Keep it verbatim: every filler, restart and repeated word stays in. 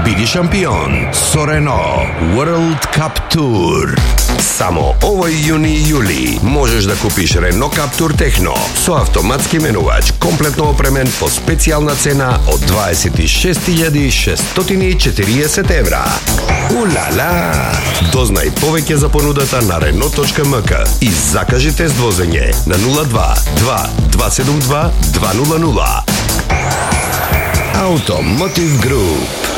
Биди шампион со Рено World Cup Tour. Само овој јуни и јули можеш да купиш Рено Каптур Техно со автоматски менувач, комплетно опремен по специјална цена од дваесет и шест илјади шестстотини и четириесет евра. Улала! Дознај повеќе за понудата на рено точка ем ка и закажи тест возење на нула два два два седум два два нула нула. Automotive Group.